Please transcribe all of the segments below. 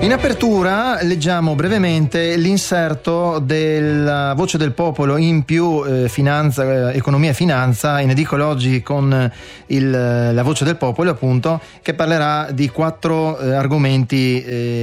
In apertura leggiamo brevemente l'inserto della Voce del Popolo in più finanza, economia e finanza, in edicola oggi con la Voce del Popolo, appunto, che parlerà di quattro argomenti.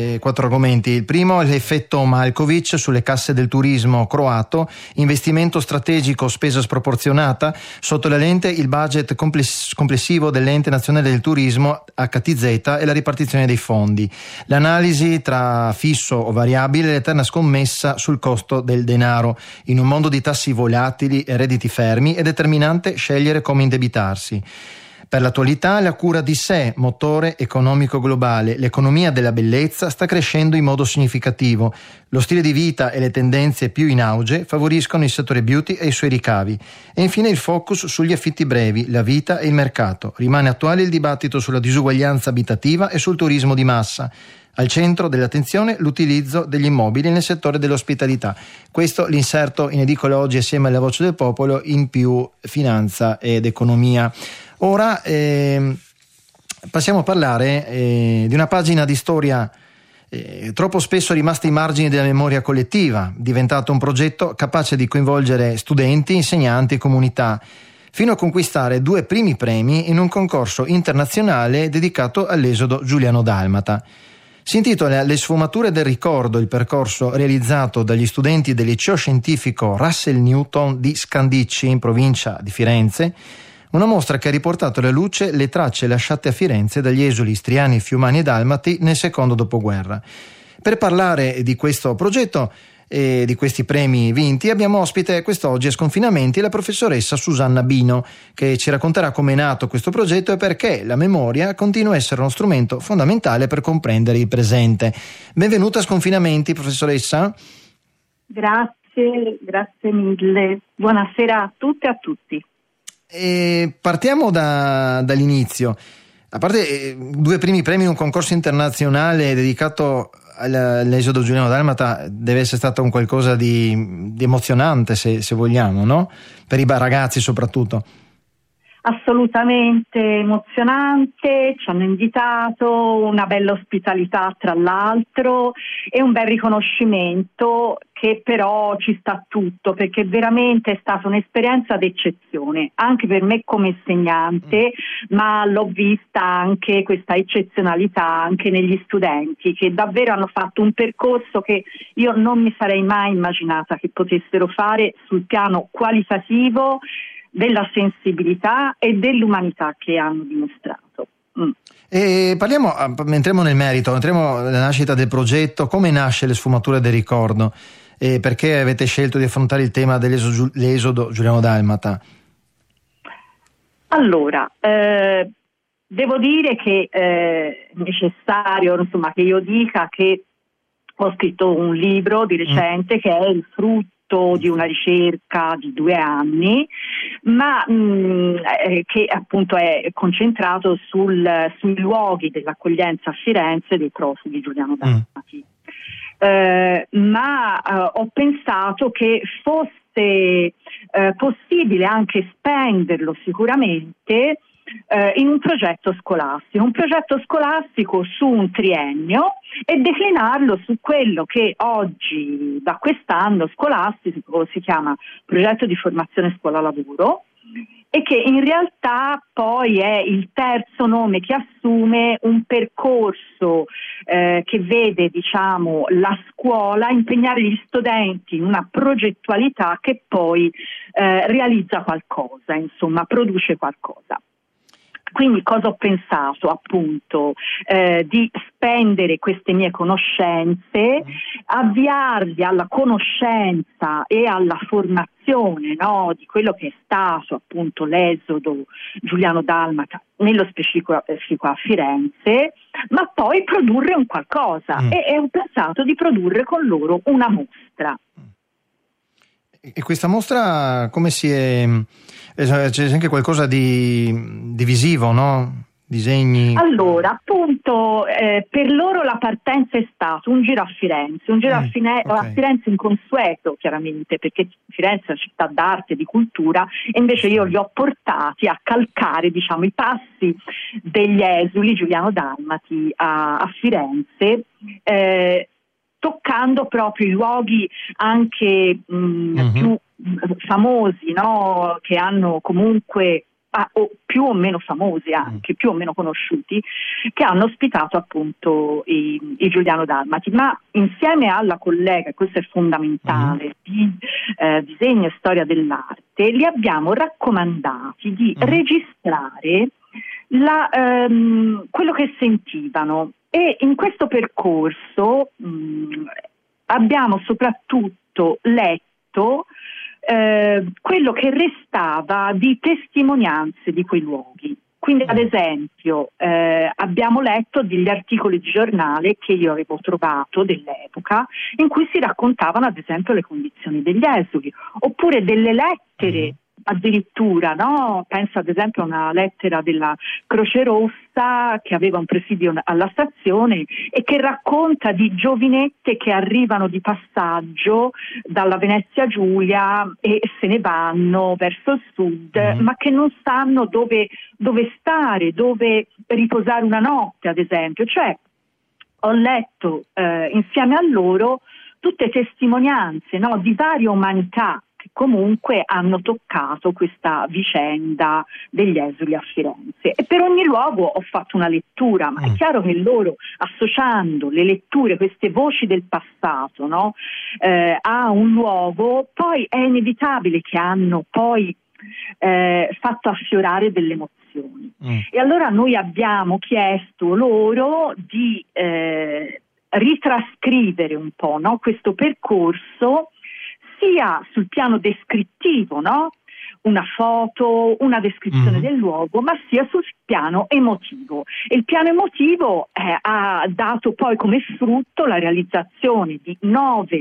Il primo è l'effetto Malkovic sulle casse del turismo croato, investimento strategico, spesa sproporzionata, sotto la lente il budget complessivo dell'Ente Nazionale del Turismo HTZ e la ripartizione dei fondi. L'analisi tra fisso o variabile, l'eterna scommessa sul costo del denaro. In un mondo di tassi volatili e redditi fermi è determinante scegliere come indebitarsi. Per l'attualità la cura di sé, motore economico globale. L'economia della bellezza sta crescendo in modo significativo. Lo stile di vita e le tendenze più in auge favoriscono il settore beauty e i suoi ricavi. E infine il focus sugli affitti brevi, la vita e il mercato. Rimane attuale il dibattito sulla disuguaglianza abitativa e sul turismo di massa. Al centro dell'attenzione l'utilizzo degli immobili nel settore dell'ospitalità. Questo l'inserto in edicola oggi assieme alla Voce del Popolo in più finanza ed economia. Ora passiamo a parlare di una pagina di storia troppo spesso rimasta ai margini della memoria collettiva, diventato un progetto capace di coinvolgere studenti, insegnanti e comunità, fino a conquistare 2 primi premi in un concorso internazionale dedicato all'esodo giuliano-dalmata. Si intitola Le sfumature del ricordo, il percorso realizzato dagli studenti del liceo scientifico Russell Newton di Scandicci, in provincia di Firenze, una mostra che ha riportato alla luce le tracce lasciate a Firenze dagli esuli istriani, fiumani e dalmati nel secondo dopoguerra. Per parlare di questo progetto e di questi premi vinti abbiamo ospite quest'oggi a Sconfinamenti la professoressa Susanna Bino, che ci racconterà come è nato questo progetto e perché la memoria continua a essere uno strumento fondamentale per comprendere il presente. Benvenuta a Sconfinamenti, professoressa. Grazie mille. Buonasera a tutte e a tutti. Partiamo dall'inizio. A parte 2 primi premi in un concorso internazionale dedicato all'esodo giuliano-dalmata, deve essere stato un qualcosa di emozionante, se vogliamo, no? Per i ragazzi soprattutto. Assolutamente emozionante, ci hanno invitato, una bella ospitalità tra l'altro e un bel riconoscimento che però ci sta tutto, perché veramente è stata un'esperienza d'eccezione, anche per me come insegnante, ma l'ho vista anche questa eccezionalità anche negli studenti, che davvero hanno fatto un percorso che io non mi sarei mai immaginata che potessero fare sul piano qualitativo, della sensibilità e dell'umanità che hanno dimostrato. E entriamo nel merito, entriamo nella nascita del progetto. Come nasce le sfumature del ricordo e perché avete scelto di affrontare il tema dell'esodo giuliano-dalmata? Allora, devo dire che è necessario, insomma, che io dica che ho scritto un libro di recente che è il frutto di una ricerca di 2 anni, ma che appunto è concentrato sui luoghi dell'accoglienza a Firenze dei profughi giuliano-dalmati. Ma ho pensato che fosse possibile anche spenderlo sicuramente in un progetto scolastico su un triennio e declinarlo su quello che oggi da quest'anno scolastico si chiama progetto di formazione scuola-lavoro e che in realtà poi è il terzo nome che assume un percorso che vede, diciamo, la scuola impegnare gli studenti in una progettualità che poi realizza qualcosa, insomma, produce qualcosa. Quindi cosa ho pensato? Appunto di spendere queste mie conoscenze, avviarli alla conoscenza e alla formazione, no, di quello che è stato appunto l'esodo giuliano-dalmata, nello specifico a Firenze, ma poi produrre un qualcosa e ho pensato di produrre con loro una mostra. E questa mostra come si è... C'è anche qualcosa di visivo, no? disegni? Allora, appunto, per loro la partenza è stato un giro a Firenze, a Firenze inconsueto chiaramente, perché Firenze è una città d'arte, di cultura, e invece io li ho portati a calcare, diciamo, i passi degli esuli Giuliano Dalmati a Firenze, toccando proprio i luoghi anche più famosi, no? Che hanno comunque o più o meno famosi, anche più o meno conosciuti, che hanno ospitato appunto i Giuliano Dalmati, ma insieme alla collega, questo è fondamentale, di disegno e storia dell'arte, li abbiamo raccomandati di registrare quello che sentivano, e in questo percorso abbiamo soprattutto letto quello che restava di testimonianze di quei luoghi. Quindi, ad esempio, abbiamo letto degli articoli di giornale che io avevo trovato dell'epoca, in cui si raccontavano, ad esempio, le condizioni degli esuli, oppure delle lettere addirittura, no? Penso ad esempio a una lettera della Croce Rossa che aveva un presidio alla stazione e che racconta di giovinette che arrivano di passaggio dalla Venezia Giulia e se ne vanno verso il sud, ma che non sanno dove stare, dove riposare una notte, ad esempio. Cioè, ho letto insieme a loro tutte testimonianze, no, di varie umanità che comunque hanno toccato questa vicenda degli esuli a Firenze, e per ogni luogo ho fatto una lettura, ma è chiaro che loro, associando le letture, queste voci del passato, no, a un luogo, poi è inevitabile che hanno poi fatto affiorare delle emozioni. E allora noi abbiamo chiesto loro di ritrascrivere un po', no, questo percorso, sia sul piano descrittivo, no? Una foto, una descrizione del luogo, ma sia sul piano emotivo. E il piano emotivo ha dato poi come frutto la realizzazione di 9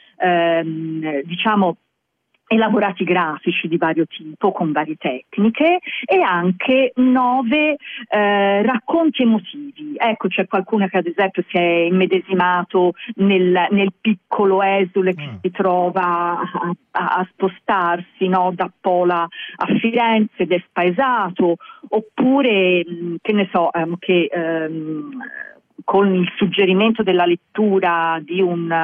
diciamo elaborati grafici di vario tipo con varie tecniche, e anche 9 racconti emotivi. Ecco, c'è qualcuno che ad esempio si è immedesimato nel piccolo esule che si trova a spostarsi, no, da Pola a Firenze ed è spaesato, oppure che ne so, che con il suggerimento della lettura di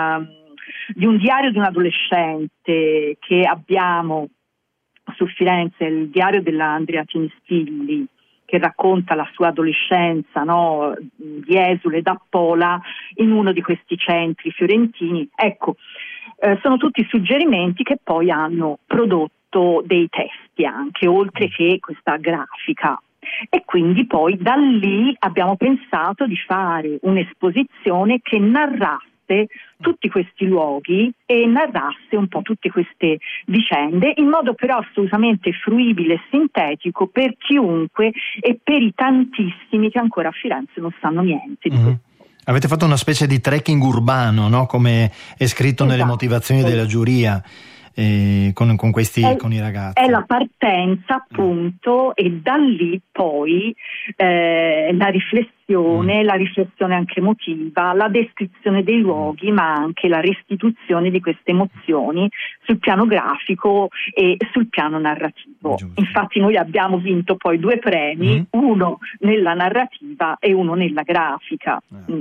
un diario di un adolescente che abbiamo su Firenze, il diario della Andrea Tinistilli, che racconta la sua adolescenza, no, di esule da Pola in uno di questi centri fiorentini. Ecco, sono tutti suggerimenti che poi hanno prodotto dei testi anche, oltre che questa grafica. E quindi poi da lì abbiamo pensato di fare un'esposizione che narrasse tutti questi luoghi e narrasse un po' tutte queste vicende, in modo però assolutamente fruibile e sintetico per chiunque e per i tantissimi che ancora a Firenze non sanno niente di questo. Avete fatto una specie di trekking urbano, no? Come è scritto nelle motivazioni della giuria, con i ragazzi. È la partenza, appunto, e da lì poi la riflessione anche emotiva, la descrizione dei luoghi, ma anche la restituzione di queste emozioni sul piano grafico e sul piano narrativo. Giusto. Infatti noi abbiamo vinto poi 2 premi, uno nella narrativa e uno nella grafica.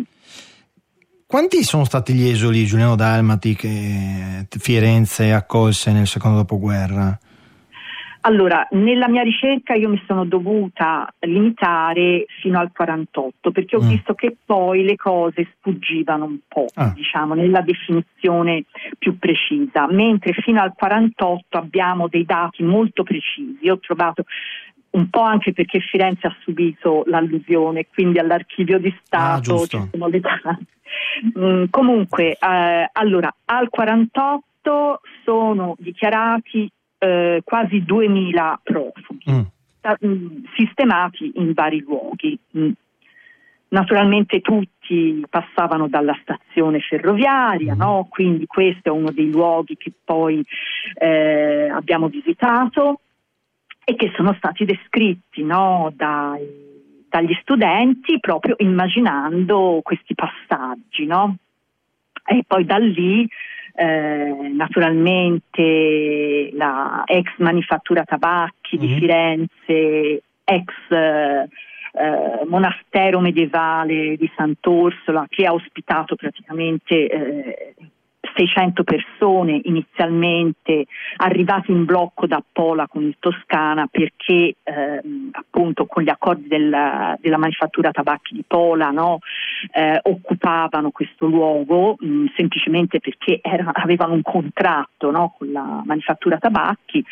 Quanti sono stati gli esuli Giuliano Dalmati che Firenze accolse nel secondo dopoguerra? Allora, nella mia ricerca io mi sono dovuta limitare fino al 48, perché ho visto che poi le cose sfuggivano un po', diciamo, nella definizione più precisa, mentre fino al 48 abbiamo dei dati molto precisi. Ho trovato, un po' anche perché Firenze ha subito l'alluvione, quindi all'archivio di Stato ci sono le date. Comunque, allora, al 48 sono dichiarati quasi 2000 profughi sistemati in vari luoghi. Naturalmente tutti passavano dalla stazione ferroviaria, no? Quindi questo è uno dei luoghi che poi abbiamo visitato e che sono stati descritti, no? dagli studenti, proprio immaginando questi passaggi, no? E poi da lì naturalmente la ex Manifattura Tabacchi di Firenze, ex monastero medievale di Sant'Orsola, che ha ospitato praticamente 600 persone inizialmente, arrivati in blocco da Pola con il Toscana, perché appunto con gli accordi della Manifattura Tabacchi di Pola, no, occupavano questo luogo semplicemente perché avevano un contratto, no, con la Manifattura Tabacchi.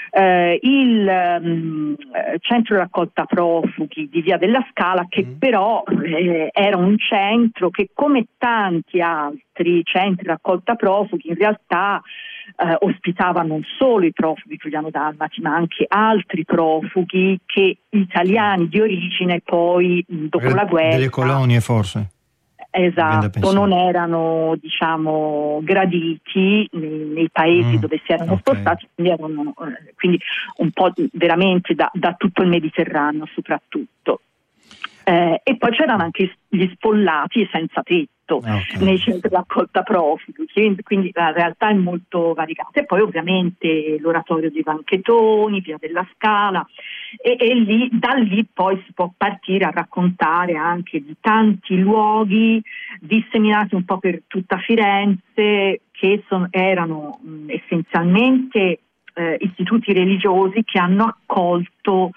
Il centro raccolta profughi di Via della Scala, che però era un centro che, come tanti altri centri raccolta profughi, in realtà ospitava non solo i profughi giuliano-dalmati, ma anche altri profughi che italiani di origine poi dopo la guerra, delle colonie forse. Esatto, non erano, diciamo, graditi nei paesi dove si erano spostati, quindi un po' veramente da tutto il Mediterraneo soprattutto. E poi c'erano anche gli sfollati senza tetto nei centri raccolta profughi, quindi la realtà è molto variegata. E poi ovviamente l'oratorio dei Vanchetoni, Via della Scala, e lì, da lì poi si può partire a raccontare anche di tanti luoghi disseminati un po' per tutta Firenze, che erano essenzialmente istituti religiosi che hanno accolto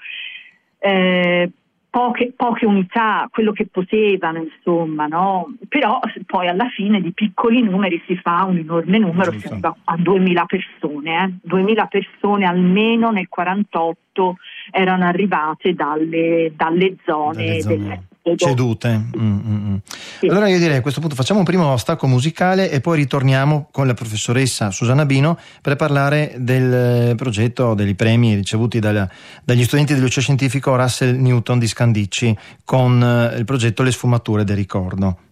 poche unità, quello che potevano, insomma, no? Però poi alla fine di piccoli numeri si fa un enorme numero, si arriva a 2000 persone, 2000 persone almeno nel 48 erano arrivate dalle zone cedute. Sì. Allora io direi a questo punto facciamo un primo stacco musicale e poi ritorniamo con la professoressa Susanna Bino per parlare del progetto, dei premi ricevuti dagli studenti del liceo scientifico Russell Newton di Scandicci con il progetto Le sfumature del ricordo.